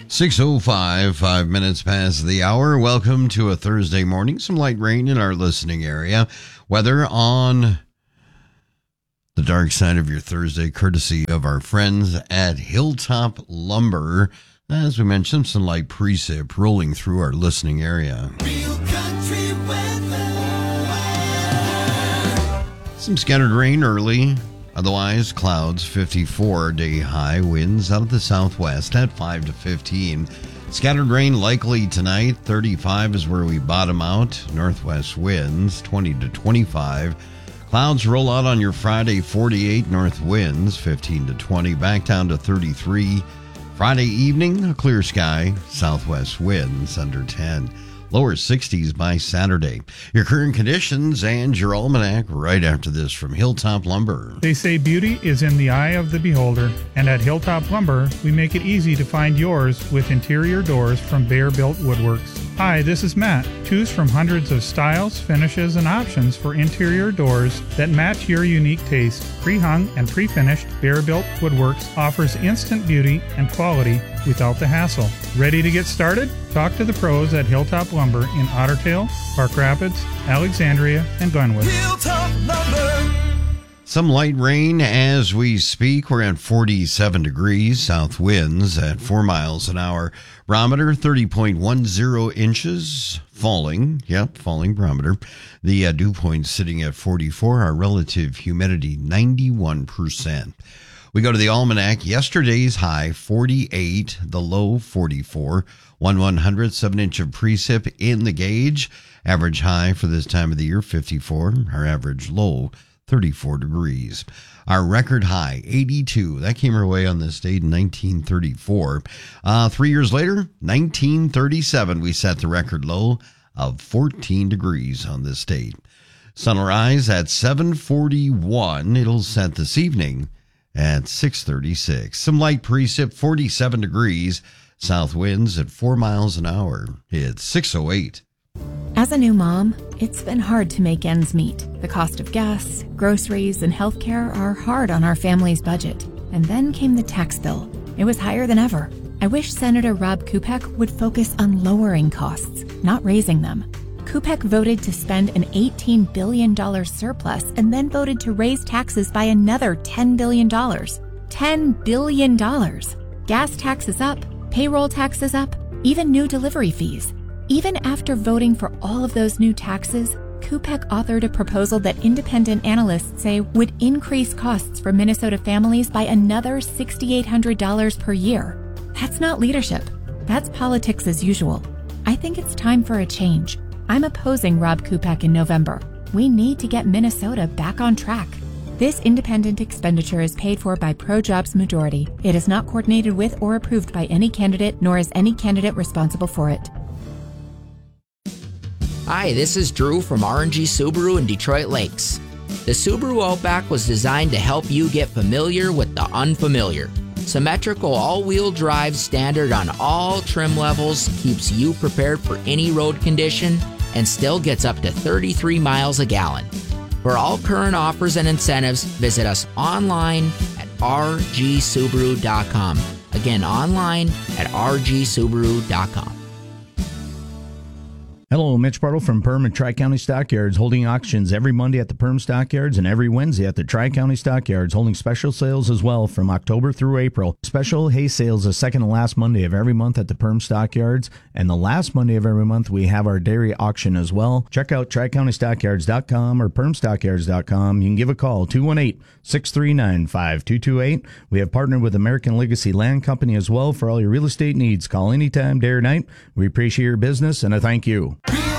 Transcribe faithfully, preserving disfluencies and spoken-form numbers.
six oh five, five minutes past the hour. Welcome to a Thursday morning. Some light rain in our listening area. Weather on the dark side of your Thursday, courtesy of our friends at Hilltop Lumber. As we mentioned, some light precip rolling through our listening area. Real country weather. Some scattered rain early. Otherwise, clouds, fifty-four day high, winds out of the southwest at five to fifteen. Scattered rain likely tonight, thirty-five is where we bottom out. Northwest winds, twenty to twenty-five. Clouds roll out on your Friday, forty-eight. North winds, fifteen to twenty. Back down to thirty-three. Friday evening, a clear sky. Southwest winds under ten. Lower sixties by Saturday. Your current conditions and your almanac right after this from Hilltop Lumber. They say beauty is in the eye of the beholder, and at Hilltop Lumber, we make it easy to find yours with interior doors from Bear Built Woodworks. Hi, this is Matt. Choose from hundreds of styles, finishes, and options for interior doors that match your unique taste. Pre-hung and pre-finished, Bear Built Woodworks offers instant beauty and quality without the hassle. Ready to get started? Talk to the pros at Hilltop Lumber in Otter Tail, Park Rapids, Alexandria, and Glenwood. Hilltop Lumber. Some light rain as we speak. We're at forty-seven degrees. South winds at four miles an hour. Barometer thirty point one zero inches. Falling. Yep, falling barometer. The uh, dew point sitting at forty-four. Our relative humidity ninety-one percent. We go to the almanac. Yesterday's high, forty-eight. The low, forty-four. One one hundredth of an inch of precip in the gauge. Average high for this time of the year, fifty-four. Our average low, thirty-four degrees. Our record high, eighty-two. That came our way on this date in nineteen thirty-four. Uh, three years later, nineteen thirty-seven, we set the record low of fourteen degrees on this date. Sunrise at seven forty-one. It'll set this evening at six thirty-six. Some light precip, forty-seven degrees. South winds at four miles an hour. It's six oh eight. As a new mom, it's been hard to make ends meet. The cost of gas, groceries, and healthcare are hard on our family's budget. And then came the tax bill. It was higher than ever. I wish Senator Rob Kupek would focus on lowering costs, not raising them. Kupek voted to spend an eighteen billion dollars surplus and then voted to raise taxes by another ten billion dollars. ten billion dollars. Gas taxes up, payroll taxes up, even new delivery fees. Even after voting for all of those new taxes, Kupek authored a proposal that independent analysts say would increase costs for Minnesota families by another six thousand eight hundred dollars per year. That's not leadership. That's politics as usual. I think it's time for a change. I'm opposing Rob Kupek in November. We need to get Minnesota back on track. This independent expenditure is paid for by ProJobs Majority. It is not coordinated with or approved by any candidate, nor is any candidate responsible for it. Hi, this is Drew from R and G Subaru in Detroit Lakes. The Subaru Outback was designed to help you get familiar with the unfamiliar. Symmetrical all-wheel drive standard on all trim levels keeps you prepared for any road condition and still gets up to thirty-three miles a gallon. For all current offers and incentives, visit us online at r g subaru dot com. Again, online at r g subaru dot com. Hello, Mitch Bartle from Perm and Tri-County Stockyards, holding auctions every Monday at the Perm Stockyards and every Wednesday at the Tri-County Stockyards, holding special sales as well from October through April. Special hay sales the second and last Monday of every month at the Perm Stockyards, and the last Monday of every month we have our dairy auction as well. Check out tri county stockyards dot com or perm stockyards dot com. You can give a call, two one eight, six three nine, five two two eight. We have partnered with American Legacy Land Company as well for all your real estate needs. Call anytime, day or night. We appreciate your business, and I thank you.